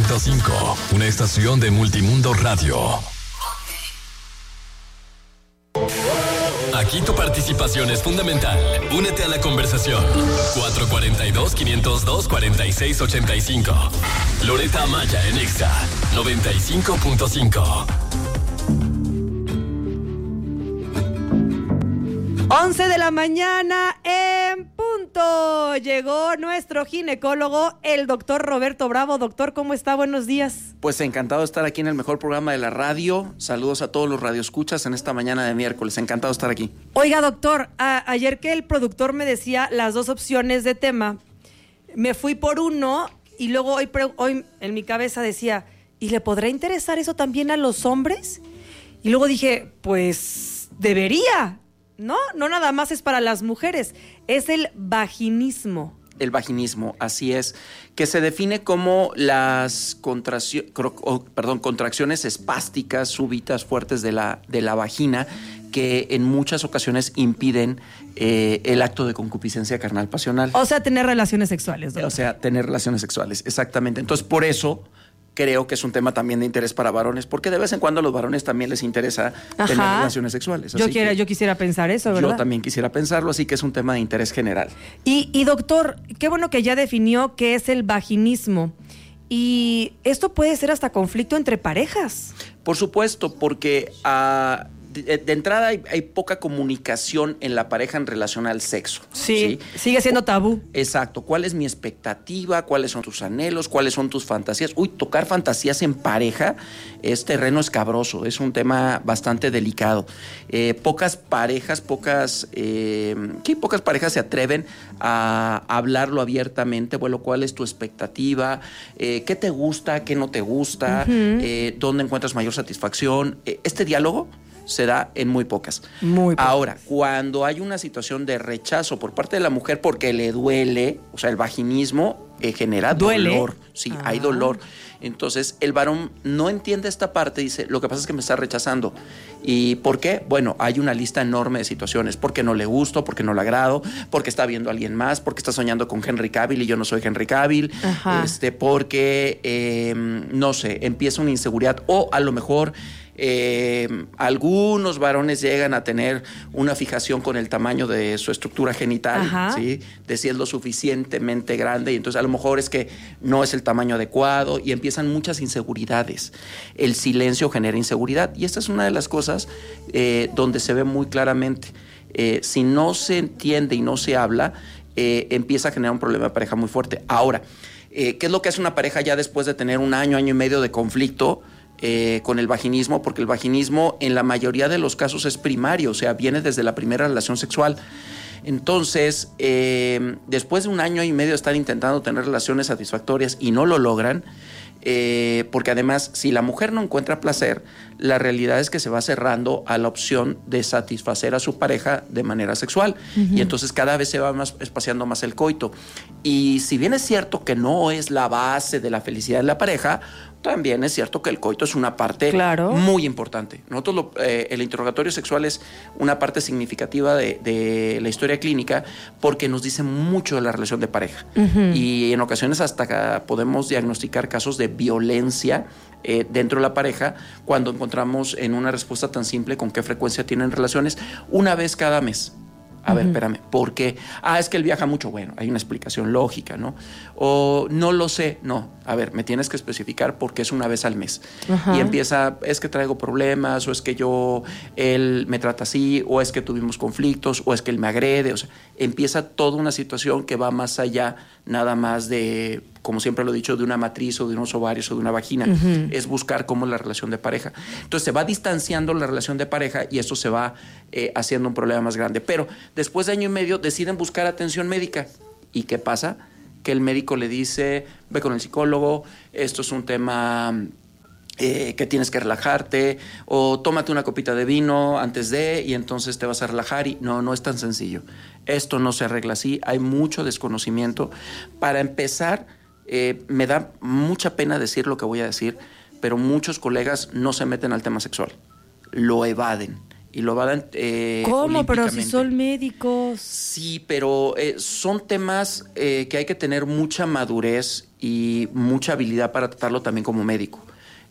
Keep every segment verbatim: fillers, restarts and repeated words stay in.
punto cinco, una estación de Multimundo Radio. Aquí tu participación es fundamental. Únete a la conversación. cuatro cuatro dos, cinco cero dos, cuatro seis ocho cinco. Loreta Amaya en Exa noventa y cinco punto cinco. once de la mañana en punto. Llegó nuestro ginecólogo, el doctor Roberto Bravo. Doctor, ¿cómo está? Buenos días. Pues encantado de estar aquí en el mejor programa de la radio. Saludos a todos los radioescuchas en esta mañana de miércoles. Encantado de estar aquí. Oiga, doctor, a- ayer que el productor me decía las dos opciones de tema, me fui por uno y luego hoy, pre- hoy en mi cabeza decía, ¿y le podrá interesar eso también a los hombres? Y luego dije, pues debería. No, no nada más es para las mujeres, es el vaginismo. El vaginismo, así es, que se define como las contraccio- cro- oh, perdón, contracciones espásticas súbitas fuertes de la, de la vagina que en muchas ocasiones impiden eh, el acto de concupiscencia carnal pasional. O sea, tener relaciones sexuales, doctor. O sea, tener relaciones sexuales, exactamente. Entonces, por eso creo que es un tema también de interés para varones, porque de vez en cuando a los varones también les interesa Ajá. tener relaciones sexuales. Yo, Así quiera, que yo quisiera pensar eso, ¿verdad? yo también quisiera pensarlo, así que es un tema de interés general. Y, y doctor, qué bueno que ya definió qué es el vaginismo. Y esto puede ser hasta conflicto entre parejas. Por supuesto, porque uh, de, de entrada hay, hay poca comunicación en la pareja en relación al sexo. Sí, sigue siendo tabú. Exacto. ¿Cuál es mi expectativa? ¿Cuáles son tus anhelos? ¿Cuáles son tus fantasías? Uy, tocar fantasías en pareja es terreno escabroso, es un tema bastante delicado. Eh, pocas parejas, pocas, eh, sí, pocas parejas se atreven a hablarlo abiertamente. Bueno, ¿cuál es tu expectativa? Eh, ¿Qué te gusta? ¿Qué no te gusta? Uh-huh. eh, ¿Dónde encuentras mayor satisfacción? Eh, este diálogo se da en muy pocas. Muy pocas. Ahora, cuando hay una situación de rechazo por parte de la mujer porque le duele, o sea, el vaginismo eh, genera ¿Duele? dolor. Sí, ah. hay dolor. Entonces, el varón no entiende esta parte, dice, lo que pasa es que me está rechazando. ¿Y por qué? Bueno, hay una lista enorme de situaciones. Porque no le gusto, porque no le agrado, porque está viendo a alguien más, porque está soñando con Henry Cavill y yo no soy Henry Cavill, Ajá. este, porque, eh, no sé, empieza una inseguridad o a lo mejor... Eh, algunos varones llegan a tener una fijación con el tamaño de su estructura genital, Ajá. ¿sí? De si es lo suficientemente grande y entonces a lo mejor es que no es el tamaño adecuado y empiezan muchas inseguridades. El silencio genera inseguridad y esta es una de las cosas eh, donde se ve muy claramente. Eh, si no se entiende y no se habla, eh, empieza a generar un problema de pareja muy fuerte. Ahora, eh, ¿qué es lo que hace una pareja ya después de tener un año, año y medio de conflicto? Eh, con el vaginismo, porque el vaginismo en la mayoría de los casos es primario, o sea, viene desde la primera relación sexual. Entonces, eh, después de un año y medio de estar intentando tener relaciones satisfactorias y no lo logran, eh, porque además, si la mujer no encuentra placer, la realidad es que se va cerrando a la opción de satisfacer a su pareja de manera sexual. Uh-huh. Y entonces cada vez se va más espaciando más el coito. Y si bien es cierto que no es la base de la felicidad de la pareja, también es cierto que el coito es una parte claro. muy importante. Nosotros lo, eh, el interrogatorio sexual es una parte significativa de, de la historia clínica porque nos dice mucho de la relación de pareja. Uh-huh. Y en ocasiones hasta podemos diagnosticar casos de violencia eh, dentro de la pareja cuando encontramos en una respuesta tan simple con qué frecuencia tienen relaciones una vez cada mes. A uh-huh. ver, espérame, ¿por qué? Ah, es que él viaja mucho. Bueno, hay una explicación lógica, ¿no? O no lo sé, no. A ver, me tienes que especificar por qué es una vez al mes. Uh-huh. Y empieza, es que traigo problemas, o es que yo, él me trata así, o es que tuvimos conflictos, o es que él me agrede. O sea, empieza toda una situación que va más allá nada más de, como siempre lo he dicho, de una matriz o de unos ovarios o de una vagina. Uh-huh. Es buscar cómo es la relación de pareja. Entonces se va distanciando la relación de pareja y eso se va eh, haciendo un problema más grande. Pero después de año y medio deciden buscar atención médica. ¿Y qué pasa? Que el médico le dice, ve con el psicólogo, esto es un tema eh, que tienes que relajarte, o tómate una copita de vino antes de, y entonces te vas a relajar. Y no, no es tan sencillo. Esto no se arregla así, hay mucho desconocimiento. Para empezar, eh, me da mucha pena decir lo que voy a decir, pero muchos colegas no se meten al tema sexual, lo evaden. Y lo van eh, ¿Cómo? Pero si son médicos. Sí, pero eh, son temas eh, que hay que tener mucha madurez y mucha habilidad para tratarlo también como médico.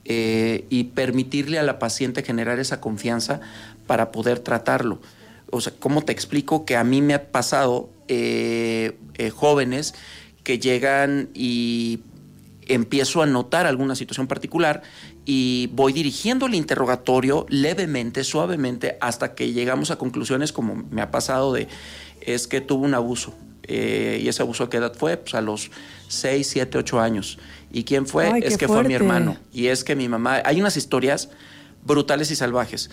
Eh, y permitirle a la paciente generar esa confianza para poder tratarlo. O sea, ¿cómo te explico que a mí me ha pasado eh, eh, jóvenes que llegan y empiezo a notar alguna situación particular y voy dirigiendo el interrogatorio levemente, suavemente, hasta que llegamos a conclusiones como me ha pasado de, es que tuvo un abuso. Eh, ¿Y ese abuso a qué edad fue? Pues a los seis, siete, ocho años. ¿Y quién fue? Ay, es que fuerte. fue mi hermano. Y es que mi mamá... Hay unas historias brutales y salvajes.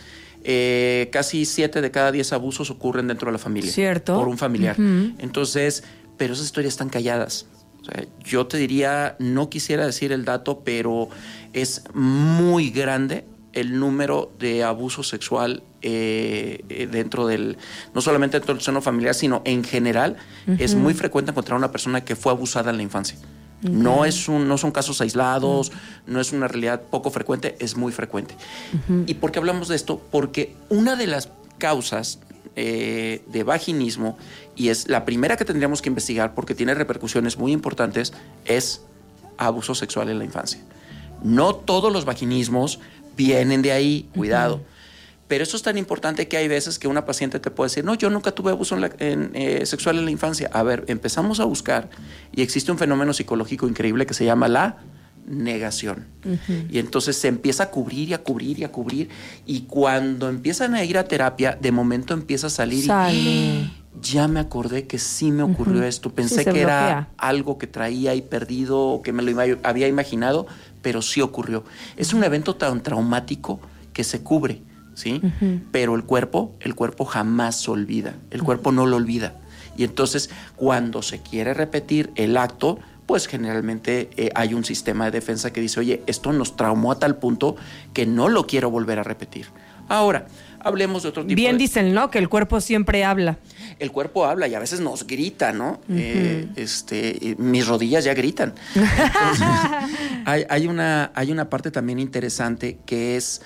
Eh, casi siete de cada diez abusos ocurren dentro de la familia. ¿Cierto? Por un familiar. Uh-huh. Entonces, pero esas historias están calladas. O sea, yo te diría, no quisiera decir el dato, pero es muy grande el número de abuso sexual eh, eh, dentro del, no solamente dentro del seno familiar, sino en general. Uh-huh. Es muy frecuente encontrar una persona que fue abusada en la infancia. Okay. No es un, no son casos aislados, uh-huh. no es una realidad poco frecuente, es muy frecuente. Uh-huh. ¿Y por qué hablamos de esto? Porque una de las causas eh, de vaginismo, y es la primera que tendríamos que investigar porque tiene repercusiones muy importantes, es abuso sexual en la infancia. No todos los vaginismos vienen de ahí, cuidado. Uh-huh. Pero eso es tan importante que hay veces que una paciente te puede decir, no, yo nunca tuve abuso en la, en, eh, sexual en la infancia. A ver, empezamos a buscar y existe un fenómeno psicológico increíble que se llama la negación. Uh-huh. Y entonces se empieza a cubrir y a cubrir y a cubrir, y cuando empiezan a ir a terapia, de momento empieza a salir Sale. y ya me acordé que sí me ocurrió uh-huh. esto. Pensé sí, que era algo que traía ahí perdido o que me lo ima- había imaginado, pero sí ocurrió. Es un evento tan traumático que se cubre, ¿sí? Uh-huh. Pero el cuerpo, el cuerpo jamás olvida. El uh-huh. cuerpo no lo olvida. Y entonces, cuando se quiere repetir el acto, pues generalmente eh, hay un sistema de defensa que dice, oye, esto nos traumó a tal punto que no lo quiero volver a repetir. Ahora, hablemos de otro tipo Bien de... dicen, ¿no? Que el cuerpo siempre habla. El cuerpo habla y a veces nos grita, ¿no? Uh-huh. Eh, este, mis rodillas ya gritan. Entonces, hay, hay, una, hay una parte también interesante que es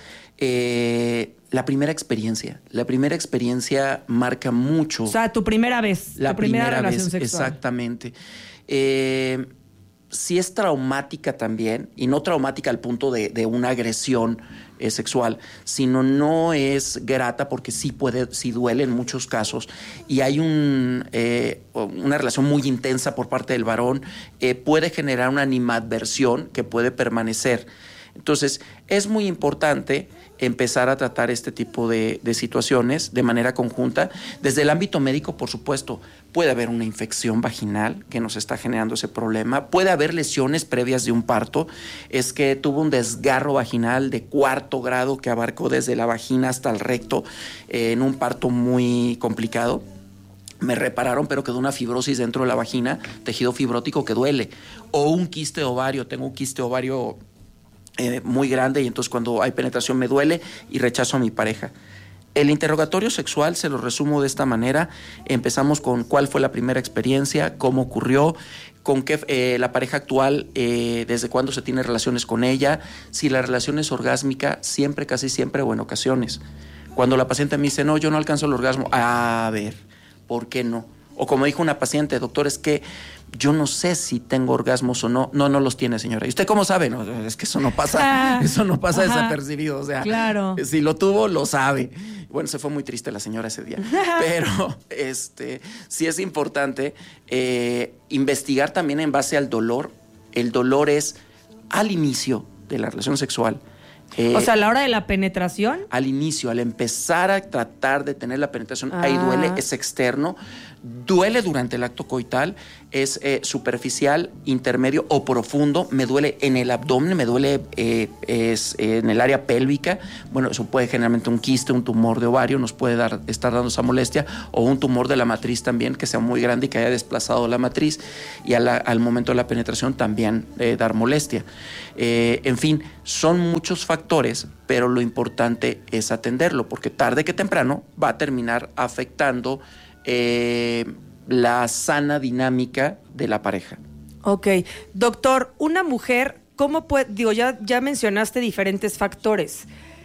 eh, la primera experiencia. La primera experiencia marca mucho. O sea, tu primera vez. La tu primera, primera relación vez, sexual. Exactamente. Eh, sí es traumática también, y no traumática al punto de, de una agresión eh, sexual, sino no es grata porque sí puede, sí duele en muchos casos, y hay un, eh, una relación muy intensa por parte del varón, eh, puede generar una animadversión que puede permanecer. Entonces, es muy importante empezar a tratar este tipo de, de situaciones de manera conjunta. Desde el ámbito médico, por supuesto, puede haber una infección vaginal que nos está generando ese problema. Puede haber lesiones previas de un parto. Es que tuvo un desgarro vaginal de cuarto grado que abarcó desde la vagina hasta el recto eh, en un parto muy complicado. Me repararon, pero quedó una fibrosis dentro de la vagina, tejido fibrótico que duele. O un quiste ovario, tengo un quiste ovario Eh, muy grande, y entonces cuando hay penetración me duele y rechazo a mi pareja. El interrogatorio sexual se lo resumo de esta manera. Empezamos con cuál fue la primera experiencia, cómo ocurrió, con qué eh, la pareja actual, eh, desde cuándo se tiene relaciones con ella, si la relación es orgásmica, siempre, casi siempre o en ocasiones. Cuando la paciente me dice, no, yo no alcanzo el orgasmo, a ver, ¿por qué no? O como dijo una paciente, doctor, es que yo no sé si tengo orgasmos o no. No, no los tiene, señora. ¿Y usted cómo sabe? No, es que eso no pasa, eso no pasa Ajá. desapercibido. O sea, claro. Si lo tuvo, lo sabe. Bueno, se fue muy triste la señora ese día. Pero este, sí es importante eh, investigar también en base al dolor. El dolor es al inicio de la relación sexual. Eh, o sea, a la hora de la penetración. Al inicio, al empezar a tratar de tener la penetración, ah. ahí duele, es externo. Duele durante el acto coital, es eh, superficial, intermedio o profundo. Me duele en el abdomen, me duele eh, es, eh, en el área pélvica. Bueno, eso puede generalmente un quiste, un tumor de ovario, nos puede dar, estar dando esa molestia, o un tumor de la matriz también, que sea muy grande y que haya desplazado la matriz, y a la, al momento de la penetración también eh, dar molestia. Eh, en fin, son muchos factores, pero lo importante es atenderlo, porque tarde que temprano va a terminar afectando Eh, la sana dinámica de la pareja. Ok. Doctor, una mujer, ¿cómo puede, digo, ya, ya mencionaste diferentes factores,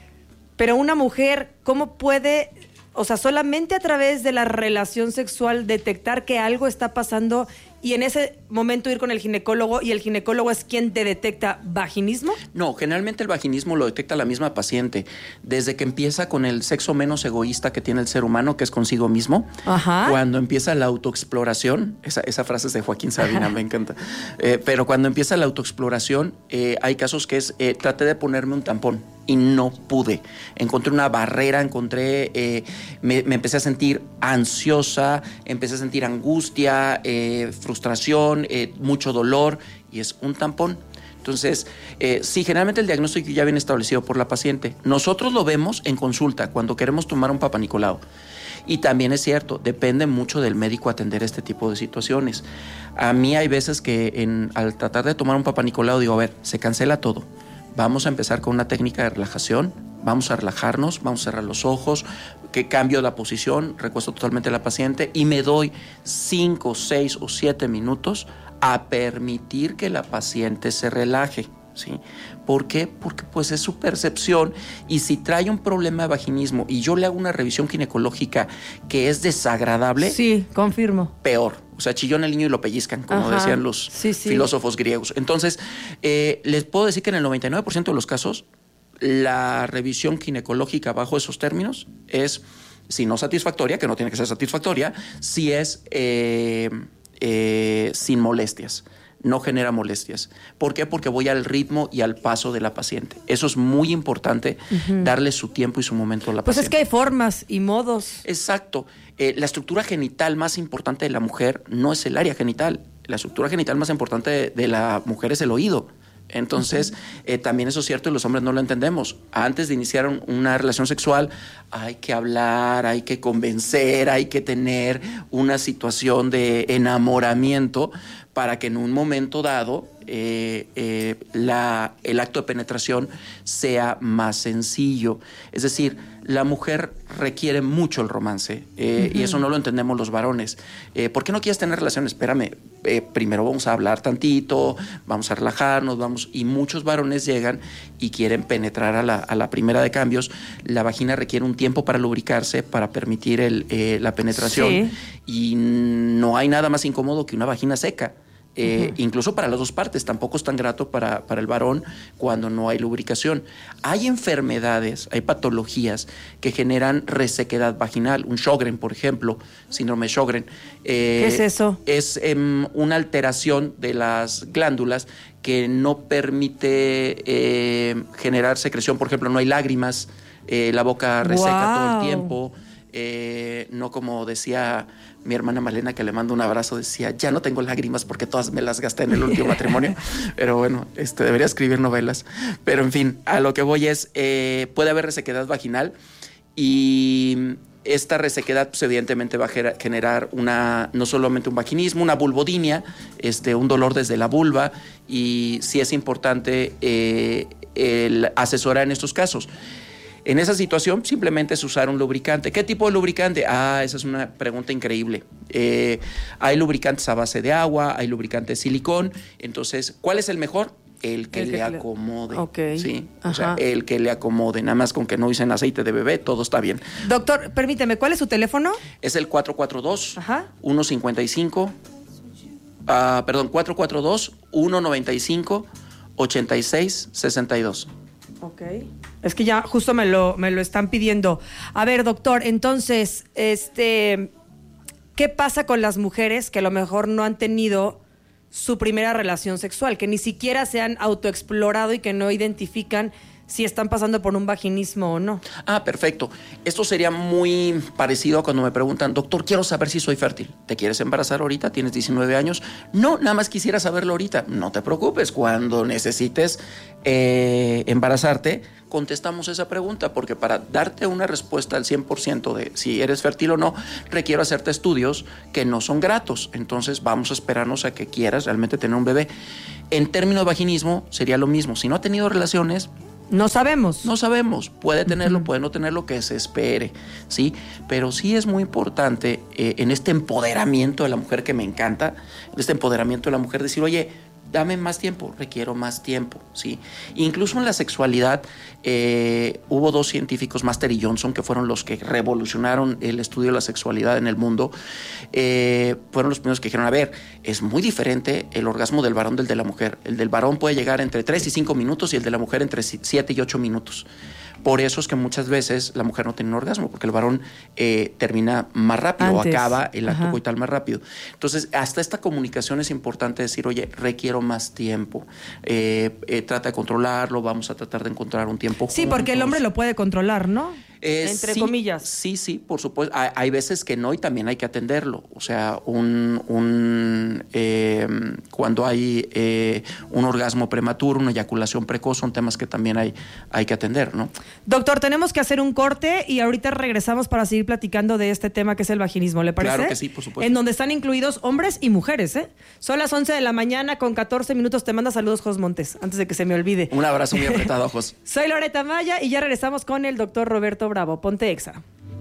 pero una mujer, ¿cómo puede, o sea, solamente a través de la relación sexual detectar que algo está pasando y en ese momento ir con el ginecólogo, y el ginecólogo es quien te detecta vaginismo? No, generalmente el vaginismo lo detecta la misma paciente desde que empieza con el sexo menos egoísta que tiene el ser humano, que es consigo mismo. Ajá. Cuando empieza la autoexploración, esa, esa frase es de Joaquín Sabina, me encanta, eh, pero cuando empieza la autoexploración, eh, hay casos que es, eh, traté de ponerme un tampón y no pude. Encontré una barrera, encontré, eh, me, me empecé a sentir ansiosa, empecé a sentir angustia, eh, frustración, eh, mucho dolor, y es un tampón. Entonces, eh, sí, generalmente el diagnóstico ya viene establecido por la paciente. Nosotros lo vemos en consulta cuando queremos tomar un Papá Nicolau. Y también es cierto, depende mucho del médico atender este tipo de situaciones. A mí hay veces que en, al tratar de tomar un Papá Nicolau digo, a ver, se cancela todo. Vamos a empezar con una técnica de relajación, vamos a relajarnos, vamos a cerrar los ojos, que cambio la posición, recuesto totalmente a la paciente y me doy cinco, seis o siete minutos a permitir que la paciente se relaje, ¿sí? ¿Por qué? Porque pues es su percepción, y si trae un problema de vaginismo y yo le hago una revisión ginecológica que es desagradable, sí, confirmo, peor. O sea, chillón el niño y lo pellizcan, como Ajá. decían los sí, sí. filósofos griegos. Entonces, eh, les puedo decir que en el noventa y nueve por ciento de los casos, la revisión ginecológica bajo esos términos es, si no satisfactoria, que no tiene que ser satisfactoria, si es eh, eh, sin molestias. No genera molestias. ¿Por qué? Porque voy al ritmo y al paso de la paciente. Eso es muy importante, uh-huh. darle su tiempo y su momento a la pues paciente. Pues es que hay formas y modos. Exacto. Eh, la estructura genital más importante de la mujer no es el área genital. La estructura genital más importante de, de la mujer es el oído. Entonces, uh-huh. eh, también eso es cierto y los hombres no lo entendemos. Antes de iniciar un, una relación sexual, hay que hablar, hay que convencer, hay que tener una situación de enamoramiento para que en un momento dado eh, eh, la, el acto de penetración sea más sencillo. Es decir, la mujer requiere mucho el romance eh, uh-huh. y eso no lo entendemos los varones. Eh, ¿Por qué no quieres tener relaciones? Espérame, eh, primero vamos a hablar tantito, vamos a relajarnos, vamos, y muchos varones llegan y quieren penetrar a la, a la primera de cambios. La vagina requiere un tiempo para lubricarse, para permitir el, eh, la penetración, sí. y no hay nada más incómodo que una vagina seca. Eh, uh-huh. Incluso para las dos partes, tampoco es tan grato para, para el varón cuando no hay lubricación. Hay enfermedades, hay patologías que generan resequedad vaginal. Un Sjögren, por ejemplo, síndrome de Sjögren. Eh, ¿Qué es eso? Es eh, una alteración de las glándulas que no permite eh, generar secreción. Por ejemplo, no hay lágrimas, eh, la boca reseca wow. todo el tiempo. Eh, no como decía mi hermana Malena, que le mando un abrazo, decía, ya no tengo lágrimas porque todas me las gasté en el último matrimonio. Pero bueno, este, debería escribir novelas. Pero en fin, a lo que voy es, eh, puede haber resequedad vaginal y esta resequedad pues, evidentemente va a generar una, no solamente un vaginismo, una vulvodinia, este, un dolor desde la vulva, y sí es importante eh, el asesorar en estos casos. En esa situación simplemente es usar un lubricante. ¿Qué tipo de lubricante? Ah, esa es una pregunta increíble. Eh, hay lubricantes a base de agua, hay lubricantes de silicón. Entonces, ¿cuál es el mejor? El que, el que le acomode. Ok. ¿Sí? O sea, el que le acomode. Nada más con que no usen aceite de bebé, todo está bien. Doctor, permíteme, ¿cuál es su teléfono? Es el cuatro cuatro dos, uno cinco cinco, uh, perdón, cuatro cuatro dos, uno nueve cinco, ocho seis seis dos. Ok. Es que ya justo me lo, me lo están pidiendo. A ver, doctor, entonces, este, ¿qué pasa con las mujeres que a lo mejor no han tenido su primera relación sexual, que ni siquiera se han autoexplorado y que no identifican si están pasando por un vaginismo o no? Ah, perfecto. Esto sería muy parecido a cuando me preguntan, doctor, quiero saber si soy fértil. ¿Te quieres embarazar ahorita? ¿Tienes diecinueve años? No, nada más quisiera saberlo ahorita. No te preocupes, cuando necesites eh, embarazarte, contestamos esa pregunta, porque para darte una respuesta al cien por ciento de si eres fértil o no, requiero hacerte estudios que no son gratos. Entonces vamos a esperarnos a que quieras realmente tener un bebé. En términos de vaginismo sería lo mismo. Si no ha tenido relaciones, no sabemos. No sabemos. Puede tenerlo, uh-huh. puede no tenerlo, que se espere, ¿sí? Pero sí es muy importante eh, en este empoderamiento de la mujer que me encanta, en este empoderamiento de la mujer, decir, oye, dame más tiempo, requiero más tiempo, ¿sí? Incluso en la sexualidad eh, hubo dos científicos, Master y Johnson, que fueron los que revolucionaron el estudio de la sexualidad en el mundo. Eh, fueron los primeros que dijeron, a ver, es muy diferente el orgasmo del varón del de la mujer. El del varón puede llegar entre tres y cinco minutos y el de la mujer entre siete y ocho minutos. Por eso es que muchas veces la mujer no tiene un orgasmo, porque el varón eh, termina más rápido Antes. o acaba el acto Ajá. coital más rápido. Entonces, hasta esta comunicación es importante decir, oye, requiero más tiempo. Eh, eh, trata de controlarlo, vamos a tratar de encontrar un tiempo Sí, juntos. porque el hombre lo puede controlar, ¿no? Eh, Entre sí, comillas. Sí, sí, por supuesto. Hay, hay veces que no y también hay que atenderlo. O sea, un, un eh, cuando hay eh, un orgasmo prematuro, una eyaculación precoz, son temas que también hay, hay que atender, ¿no? Doctor, tenemos que hacer un corte y ahorita regresamos para seguir platicando de este tema que es el vaginismo, ¿le parece? Claro que sí, por supuesto. En donde están incluidos hombres y mujeres, ¿eh? Son las once de la mañana con catorce minutos. Te manda saludos, Jos Montes, antes de que se me olvide. Un abrazo muy apretado, Jos. Soy Loreta Maya y ya regresamos con el doctor Roberto Bravo. Ponte Exa.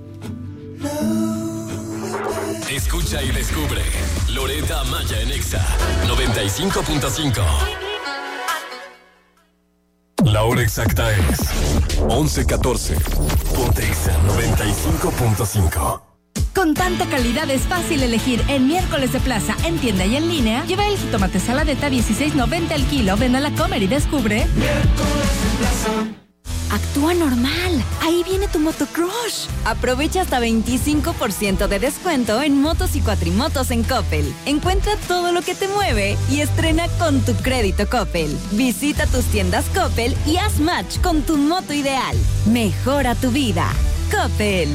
Escucha y descubre Loreta Maya en Exa noventa y cinco punto cinco. La hora exacta es once catorce. Ponte Exa noventa y cinco punto cinco. Con tanta calidad es fácil elegir en Miércoles de Plaza, en tienda y en línea. Lleva el jitomate saladeta dieciséis noventa el kilo. Ven a la Comer y descubre. Miércoles de Plaza. Actúa normal. Ahí viene tu motocrush. Aprovecha hasta veinticinco por ciento de descuento en motos y cuatrimotos en Coppel. Encuentra todo lo que te mueve y estrena con tu crédito Coppel. Visita tus tiendas Coppel y haz match con tu moto ideal. Mejora tu vida. Coppel.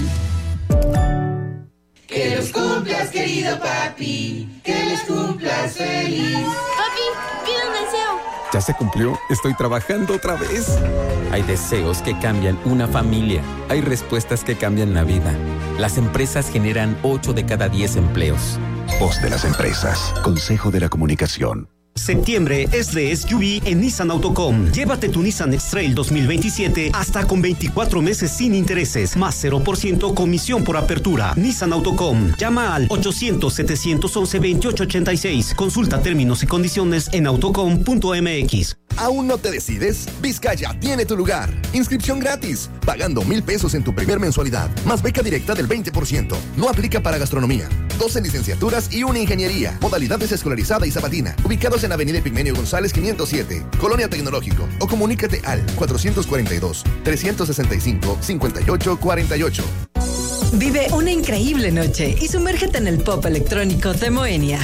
Que los cumplas, querido papi. Que les cumplas feliz. Papi, pide un deseo. ¿Ya se cumplió? Estoy trabajando otra vez. Hay deseos que cambian una familia. Hay respuestas que cambian la vida. Las empresas generan ocho de cada diez empleos. Voz de las empresas. Consejo de la Comunicación. Septiembre es de S U V en Nissan Autocom. Llévate tu Nissan X-Trail dos mil veintisiete hasta con veinticuatro meses sin intereses, más cero por ciento comisión por apertura. Nissan Autocom. Llama al ochocientos, setecientos once, veintiocho ochenta y seis. Consulta términos y condiciones en autocom punto m x. ¿Aún no te decides? Vizcaya tiene tu lugar. Inscripción gratis, pagando mil pesos en tu primer mensualidad, más beca directa del veinte por ciento. No aplica para gastronomía. doce licenciaturas y una ingeniería. Modalidades escolarizada y sabatina. Ubicados en Avenida Epigmenio González quinientos siete, Colonia Tecnológico. O comunícate al cuatrocientos cuarenta y dos, trescientos sesenta y cinco, cincuenta y ocho cuarenta y ocho. Vive una increíble noche y sumérgete en el pop electrónico de Moenia.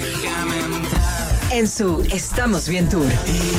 En su Estamos Bien Tour.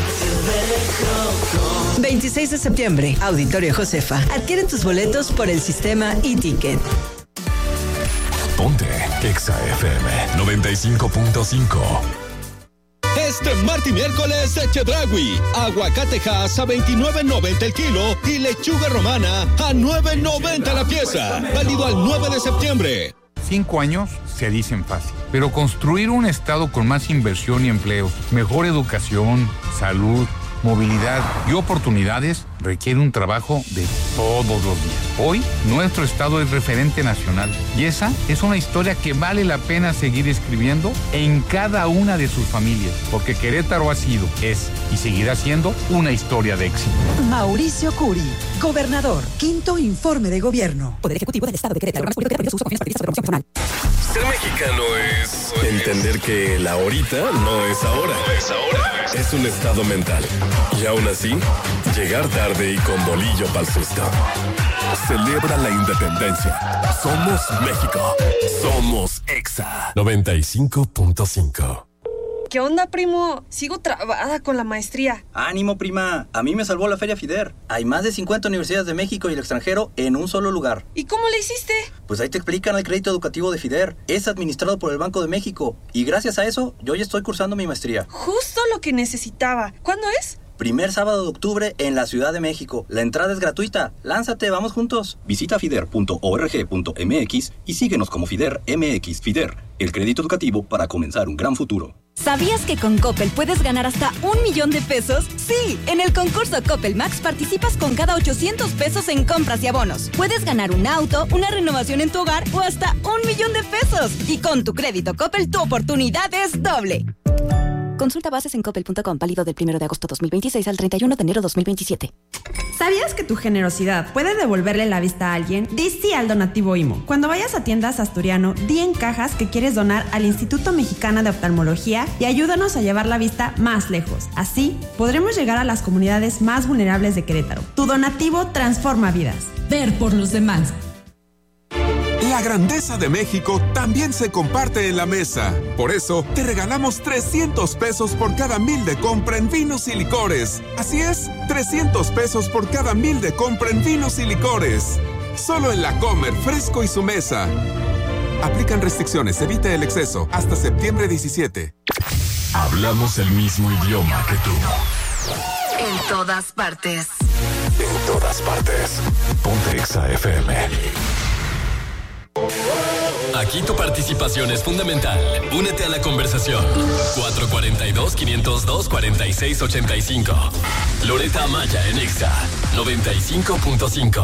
veintiséis de septiembre, Auditorio Josefa. Adquiere tus boletos por el sistema e-ticket. Ponte Exa F M noventa y cinco punto cinco. Este martes y miércoles de Chedraui. Aguacatejas a veintinueve noventa el kilo y lechuga romana a nueve noventa la pieza. Válido al nueve de septiembre. Cinco años se dicen fácil, pero construir un estado con más inversión y empleos, mejor educación, salud, movilidad y oportunidades requiere un trabajo de todos los días. Hoy, nuestro estado es referente nacional y esa es una historia que vale la pena seguir escribiendo en cada una de sus familias, porque Querétaro ha sido, es y seguirá siendo una historia de éxito. Mauricio Curi, gobernador, quinto informe de gobierno. Poder Ejecutivo del Estado de Querétaro. Ser mexicano es entender que la ahorita no es ahora. No es ahora. Es un estado mental. Y aún así, llegar tarde y con bolillo pa'l susto. Celebra la independencia. Somos México. Somos Exa noventa y cinco punto cinco. ¿Qué onda, primo? Sigo trabada con la maestría. Ánimo, prima. A mí me salvó la Feria FIDER. Hay más de cincuenta universidades de México y el extranjero en un solo lugar. ¿Y cómo le hiciste? Pues ahí te explican el crédito educativo de FIDER. Es administrado por el Banco de México. Y gracias a eso, yo ya estoy cursando mi maestría. Justo lo que necesitaba. ¿Cuándo es? Primer sábado de octubre en la Ciudad de México. La entrada es gratuita. Lánzate, vamos juntos. Visita fider punto org punto m x y síguenos como FIDER M X. FIDER, el crédito educativo para comenzar un gran futuro. ¿Sabías que con Coppel puedes ganar hasta un millón de pesos? Sí, en el concurso Coppel Max participas con cada ochocientos pesos en compras y abonos. Puedes ganar un auto, una renovación en tu hogar o hasta un millón de pesos. Y con tu crédito Coppel tu oportunidad es doble. Consulta bases en coppel punto com, válido del primero de agosto dos mil veintiséis al treinta y uno de enero dos mil veintisiete. ¿Sabías que tu generosidad puede devolverle la vista a alguien? Di sí al donativo I M O. Cuando vayas a tiendas Asturiano, di en cajas que quieres donar al Instituto Mexicano de Oftalmología y ayúdanos a llevar la vista más lejos. Así, podremos llegar a las comunidades más vulnerables de Querétaro. Tu donativo transforma vidas. Ver por los demás. La grandeza de México también se comparte en la mesa. Por eso, te regalamos trescientos pesos por cada mil de compra en vinos y licores. Así es, trescientos pesos por cada mil de compra en vinos y licores. Solo en La Comer, Fresco y su mesa. Aplican restricciones, evita el exceso. Hasta septiembre diecisiete. Hablamos el mismo idioma que tú. En todas partes. En todas partes. Ponte Exa F M. Aquí tu participación es fundamental. Únete a la conversación. cuatro cuatro dos, cinco cero dos, cuatro seis ocho cinco. Loreta Amaya en Exa noventa y cinco punto cinco.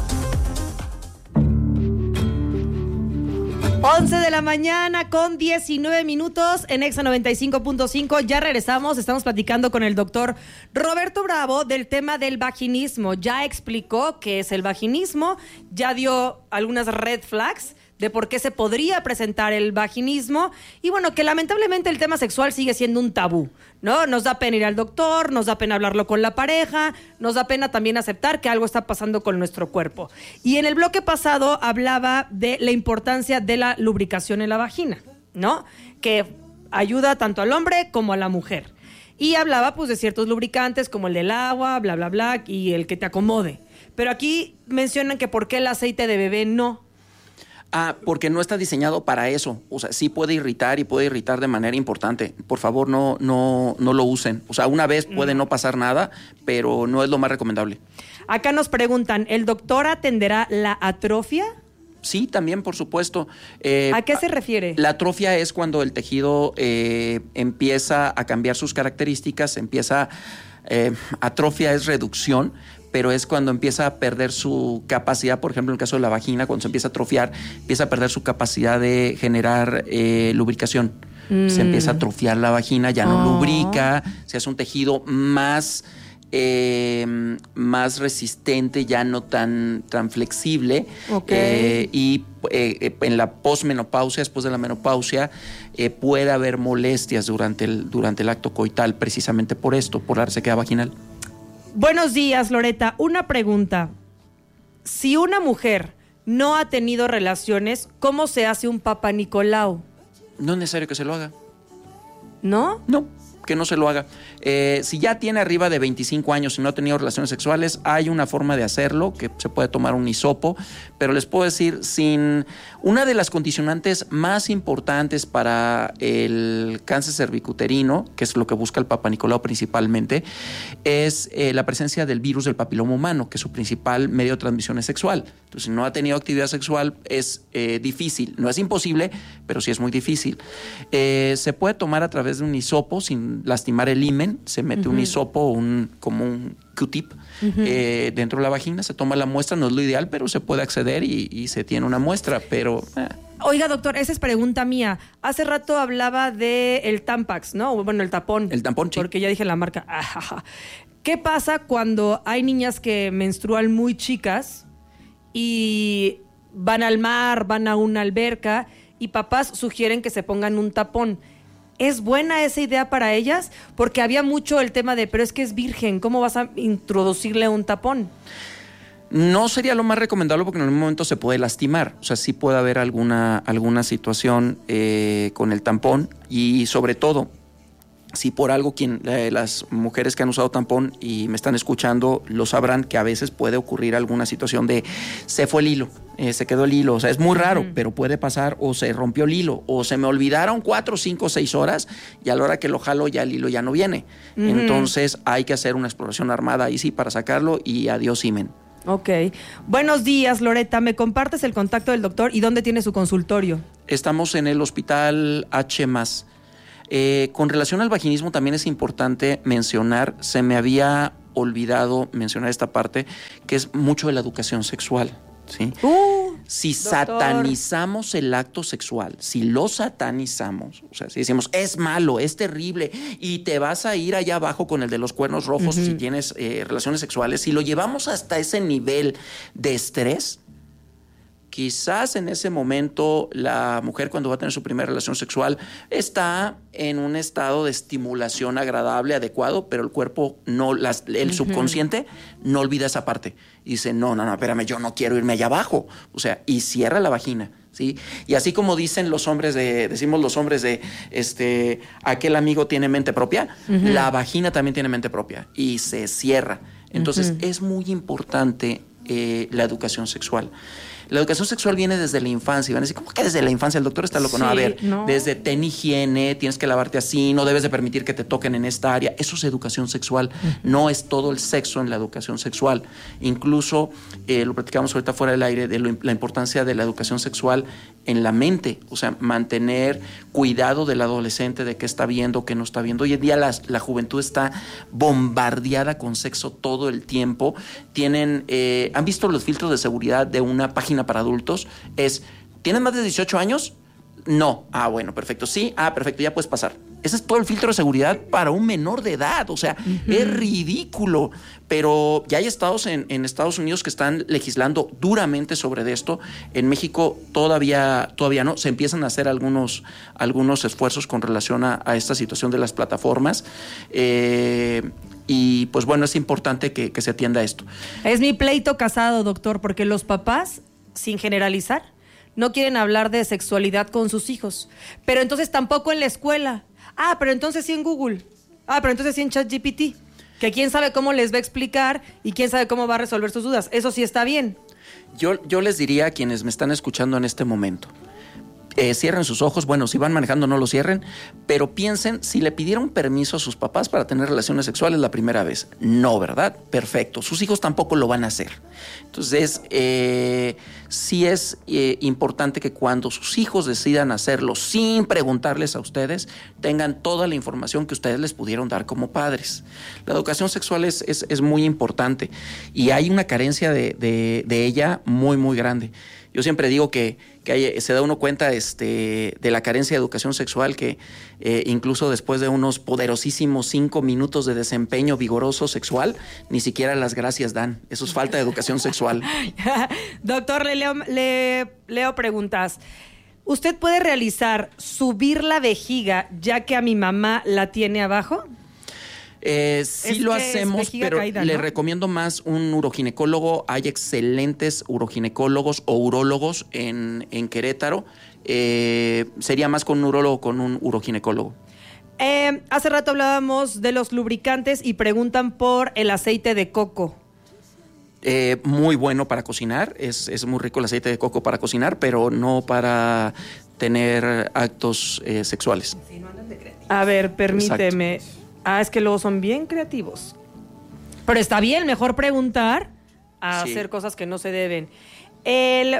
once de la mañana con diecinueve minutos en Exa noventa y cinco punto cinco. Ya regresamos, estamos platicando con el doctor Roberto Bravo del tema del vaginismo. Ya explicó qué es el vaginismo, ya dio algunas red flags de por qué se podría presentar el vaginismo y bueno, que lamentablemente el tema sexual sigue siendo un tabú, ¿no? Nos da pena ir al doctor, nos da pena hablarlo con la pareja, nos da pena también aceptar que algo está pasando con nuestro cuerpo. Y en el bloque pasado hablaba de la importancia de la lubricación en la vagina, ¿no? Que ayuda tanto al hombre como a la mujer. Y hablaba pues de ciertos lubricantes como el del agua, bla, bla, bla, y el que te acomode. Pero aquí mencionan que por qué el aceite de bebé no. Ah, porque no está diseñado para eso. O sea, sí puede irritar y puede irritar de manera importante. Por favor, no, no, no lo usen. O sea, una vez puede no pasar nada, pero no es lo más recomendable. Acá nos preguntan, ¿el doctor atenderá la atrofia? Sí, también, por supuesto. Eh, ¿A qué se refiere? La atrofia es cuando el tejido eh, empieza a cambiar sus características, empieza... Eh, atrofia es reducción, pero es cuando empieza a perder su capacidad, por ejemplo, en el caso de la vagina, cuando se empieza a atrofiar, empieza a perder su capacidad de generar eh, lubricación. Mm. Se empieza a atrofiar la vagina, ya no oh. lubrica, se hace un tejido más... Eh, más resistente, ya no tan, tan flexible. Okay. Eh, y eh, en la posmenopausia, después de la menopausia, eh, puede haber molestias durante el, durante el acto coital, precisamente por esto, por la resequedad vaginal. Buenos días, Loreta. Una pregunta. Si una mujer no ha tenido relaciones, ¿cómo se hace un Papa Nicolau? No es necesario que se lo haga. ¿No? No. Que no se lo haga. Eh, si ya tiene arriba de veinticinco años y no ha tenido relaciones sexuales, hay una forma de hacerlo, que se puede tomar un hisopo, pero les puedo decir, sin una de las condicionantes más importantes para el cáncer cervicuterino, que es lo que busca el Papa Nicolau principalmente, es eh, la presencia del virus del papiloma humano, que su principal medio de transmisión es sexual. Entonces, si no ha tenido actividad sexual, es eh, difícil. No es imposible, pero sí es muy difícil. Eh, se puede tomar a través de un hisopo sin lastimar el himen, se mete uh-huh. un hisopo, un, como un Q-tip uh-huh. eh, dentro de la vagina, se toma la muestra, no es lo ideal, pero se puede acceder y, y se tiene una muestra, pero... Eh. Oiga, doctor, esa es pregunta mía. Hace rato hablaba de el Tampax, ¿no? Bueno, el tapón. El tampón, sí. Porque ya dije la marca. ¿Qué pasa cuando hay niñas que menstruan muy chicas y van al mar, van a una alberca y papás sugieren que se pongan un tapón? ¿Es buena esa idea para ellas? Porque había mucho el tema de, pero es que es virgen, ¿cómo vas a introducirle un tapón? No sería lo más recomendable porque en algún momento se puede lastimar. O sea, sí puede haber alguna, alguna situación eh, con el tampón y sobre todo, si por algo quien eh, las mujeres que han usado tampón y me están escuchando lo sabrán que a veces puede ocurrir alguna situación de se fue el hilo, eh, se quedó el hilo, o sea, es muy raro, uh-huh. pero puede pasar, o se rompió el hilo, o se me olvidaron cuatro, cinco, seis horas y a la hora que lo jalo ya el hilo ya no viene. Uh-huh. Entonces hay que hacer una exploración armada ahí sí para sacarlo y adiós himen. Ok. Buenos días, Loreta. ¿Me compartes el contacto del doctor y dónde tiene su consultorio? Estamos en el Hospital H más. Eh, con relación al vaginismo también es importante mencionar, se me había olvidado mencionar esta parte, que es mucho de la educación sexual, ¿sí? Uh. Si Doctor. satanizamos el acto sexual, si lo satanizamos, o sea, si decimos es malo, es terrible y te vas a ir allá abajo con el de los cuernos rojos uh-huh. si tienes eh, relaciones sexuales, si lo llevamos hasta ese nivel de estrés, quizás en ese momento la mujer cuando va a tener su primera relación sexual está en un estado de estimulación agradable, adecuado, pero el cuerpo, no, las, el uh-huh. subconsciente no olvida esa parte. Y dice, no, no, no, espérame, yo no quiero irme allá abajo. O sea, y cierra la vagina, ¿sí? Y así como dicen los hombres de, decimos los hombres de, este, aquel amigo tiene mente propia, uh-huh. la vagina también tiene mente propia y se cierra. Entonces, uh-huh. es muy importante eh, la educación sexual. La educación sexual viene desde la infancia. Y van a decir, ¿cómo que desde la infancia? El doctor está loco. Sí, no, a ver, no. desde ten higiene, tienes que lavarte así, no debes de permitir que te toquen en esta área. Eso es educación sexual. Uh-huh. No es todo el sexo en la educación sexual. Incluso, eh, lo platicamos ahorita fuera del aire, de lo, la importancia de la educación sexual en la mente. O sea, mantener cuidado del adolescente, de qué está viendo, qué no está viendo. Hoy en día la, la juventud está bombardeada con sexo todo el tiempo. Tienen, eh, ¿han visto los filtros de seguridad de una página para adultos? Es, ¿tienes más de dieciocho años? No. Ah, bueno, perfecto. Sí, ah, perfecto, ya puedes pasar. Ese es todo el filtro de seguridad para un menor de edad. O sea, uh-huh. es ridículo. Pero ya hay estados en, en Estados Unidos que están legislando duramente sobre esto. En México todavía, todavía no. Se empiezan a hacer algunos, algunos esfuerzos con relación a, a esta situación de las plataformas. Eh, y pues bueno, es importante que, que se atienda esto. Es mi pleito casado, doctor, porque los papás, sin generalizar, no quieren hablar de sexualidad con sus hijos. Pero entonces tampoco en la escuela. Ah, pero entonces sí en Google. Ah, pero entonces sí en ChatGPT. Que quién sabe cómo les va a explicar y quién sabe cómo va a resolver sus dudas. Eso sí está bien. Yo, yo les diría a quienes me están escuchando en este momento, Eh, cierren sus ojos, bueno, si van manejando no lo cierren, pero piensen si le pidieron permiso a sus papás para tener relaciones sexuales la primera vez. No, ¿verdad? Perfecto. Sus hijos tampoco lo van a hacer. Entonces, eh, sí es eh, importante que cuando sus hijos decidan hacerlo sin preguntarles a ustedes, tengan toda la información que ustedes les pudieron dar como padres. La educación sexual es, es, es muy importante y hay una carencia de, de, de ella muy, muy grande. Yo siempre digo que, que hay, se da uno cuenta este, de la carencia de educación sexual, que eh, incluso después de unos poderosísimos cinco minutos de desempeño vigoroso sexual, ni siquiera las gracias dan. Eso es falta de educación sexual. Doctor, le leo, le leo preguntas. ¿Usted puede realizar subir la vejiga ya que a mi mamá la tiene abajo? Eh, sí es lo hacemos, pero caída, le ¿no? recomiendo más un uroginecólogo. Hay excelentes uroginecólogos o urólogos en, en Querétaro. Eh, sería más con un urólogo, con un uroginecólogo. Eh, hace rato hablábamos de los lubricantes y preguntan por el aceite de coco. Eh, muy bueno para cocinar, es, es muy rico el aceite de coco para cocinar, pero no para tener actos eh, sexuales. A ver, permíteme. Exacto. Ah, es que luego son bien creativos. Pero está bien, mejor preguntar a sí. hacer cosas que no se deben. ¿El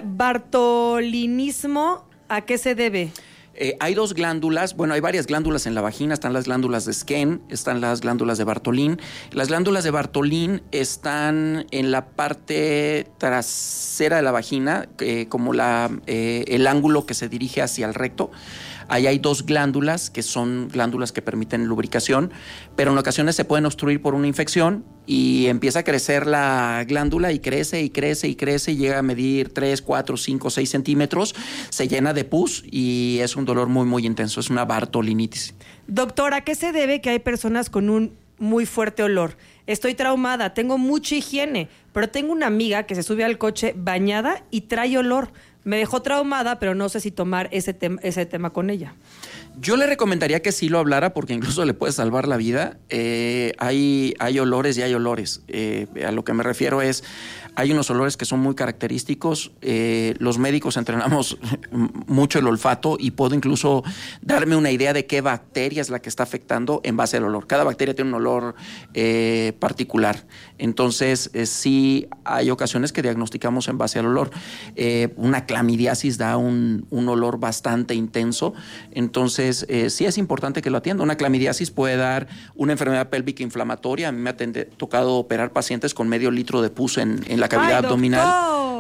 bartolinismo a qué se debe? Eh, hay dos glándulas, bueno, hay varias glándulas en la vagina, están las glándulas de Skene, están las glándulas de Bartolín. Las glándulas de Bartolín están en la parte trasera de la vagina, eh, como la, eh, el ángulo que se dirige hacia el recto. Ahí hay dos glándulas que son glándulas que permiten lubricación, pero en ocasiones se pueden obstruir por una infección y empieza a crecer la glándula y crece y crece y crece y llega a medir tres, cuatro, cinco, seis centímetros, se llena de pus y es un dolor muy, muy intenso. Es una bartolinitis. Doctor, ¿a qué se debe que hay personas con un muy fuerte olor? Estoy traumada, tengo mucha higiene, pero tengo una amiga que se sube al coche bañada y trae olor. Me dejó traumada, pero no sé si tomar ese, tem- ese tema con ella. Yo le recomendaría que sí lo hablara porque incluso le puede salvar la vida. Eh, hay, hay olores y hay olores. Eh, a lo que me refiero es, hay unos olores que son muy característicos. Eh, los médicos entrenamos mucho el olfato y puedo incluso darme una idea de qué bacteria es la que está afectando en base al olor. Cada bacteria tiene un olor eh, particular. Entonces, eh, sí hay ocasiones que diagnosticamos en base al olor. Eh, una clamidiasis da un, un olor bastante intenso. Entonces, Eh, sí es importante que lo atienda. Una clamidiasis puede dar una enfermedad pélvica inflamatoria. A mí me ha tende, tocado operar pacientes con medio litro de pus en, en la cavidad Ay, abdominal.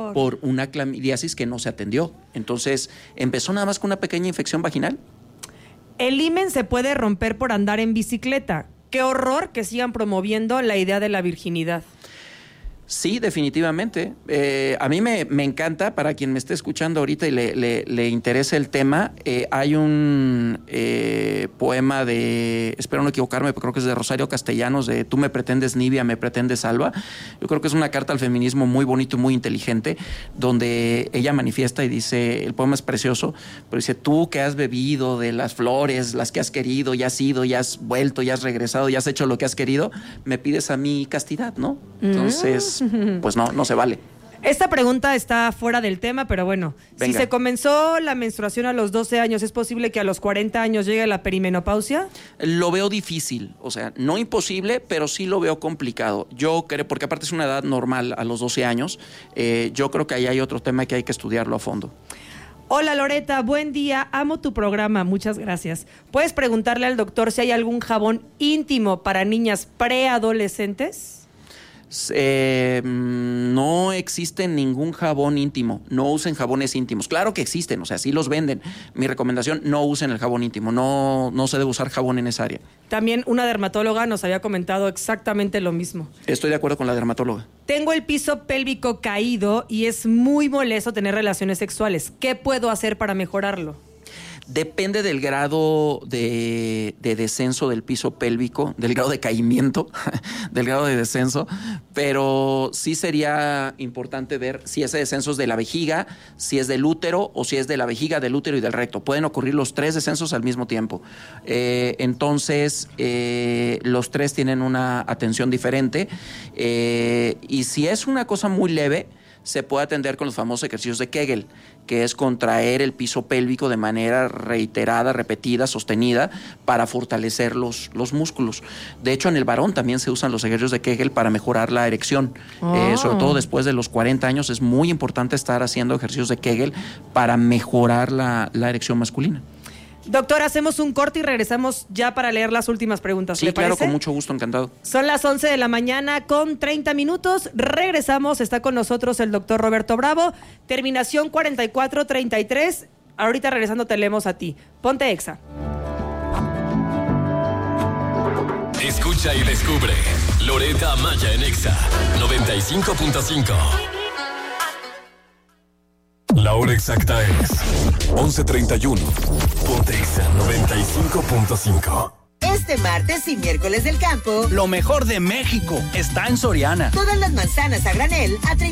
horror. por una clamidiasis que no se atendió. Entonces, empezó nada más con una pequeña infección vaginal. El himen se puede romper por andar en bicicleta. Qué horror que sigan promoviendo la idea de la virginidad. Sí, definitivamente. Eh, a mí me, me encanta, para quien me esté escuchando ahorita y le, le, le interese el tema, eh, hay un eh, poema de, espero no equivocarme, pero creo que es de Rosario Castellanos, de Tú me pretendes Nibia, me pretendes Alba. Yo creo que es una carta al feminismo muy bonito y muy inteligente, donde ella manifiesta y dice, el poema es precioso, pero dice, tú que has bebido de las flores, las que has querido, ya has ido, ya has vuelto, ya has regresado, ya has hecho lo que has querido, me pides a mí castidad, ¿no? Entonces... Mm. Pues no, no se vale. Esta pregunta está fuera del tema, pero bueno, Venga. si se comenzó la menstruación a los doce años, ¿es posible que a los cuarenta años llegue la perimenopausia? Lo veo difícil, o sea, no imposible, pero sí lo veo complicado. Yo creo, porque aparte es una edad normal a los doce años, eh, yo creo que ahí hay otro tema que hay que estudiarlo a fondo. Hola Loreta, buen día, amo tu programa, muchas gracias. ¿Puedes preguntarle al doctor si hay algún jabón íntimo para niñas preadolescentes? Eh, no existe ningún jabón íntimo, no usen jabones íntimos. Claro que existen, o sea, sí los venden. Mi recomendación, no usen el jabón íntimo, no, no se debe usar jabón en esa área. También una dermatóloga nos había comentado exactamente lo mismo. Estoy de acuerdo con la dermatóloga. Tengo el piso pélvico caído y es muy molesto tener relaciones sexuales. ¿Qué puedo hacer para mejorarlo? Depende del grado de, de descenso del piso pélvico, del grado de caimiento, del grado de descenso, pero sí sería importante ver si ese descenso es de la vejiga, si es del útero o si es de la vejiga, del útero y del recto. Pueden ocurrir los tres descensos al mismo tiempo. Eh, entonces, eh, los tres tienen una atención diferente eh, y si es una cosa muy leve, se puede atender con los famosos ejercicios de Kegel, que es contraer el piso pélvico de manera reiterada, repetida, sostenida, para fortalecer los, los músculos. De hecho, en el varón también se usan los ejercicios de Kegel para mejorar la erección. Oh. Eh, sobre todo después de los cuarenta años es muy importante estar haciendo ejercicios de Kegel para mejorar la, la erección masculina. Doctor, hacemos un corte y regresamos ya para leer las últimas preguntas. Sí, ¿le claro, parece? Con mucho gusto, encantado. Son las once de la mañana con treinta minutos. Regresamos, está con nosotros el doctor Roberto Bravo. Terminación cuarenta y cuatro treinta y tres. Ahorita regresando te leemos a ti. Ponte Exa. Escucha y descubre. Loreta Maya en Exa noventa y cinco punto cinco. La hora exacta es once treinta y uno. Ponte Exa noventa y cinco punto cinco. Este martes y miércoles del campo, lo mejor de México está en Soriana. Todas las manzanas a granel a treinta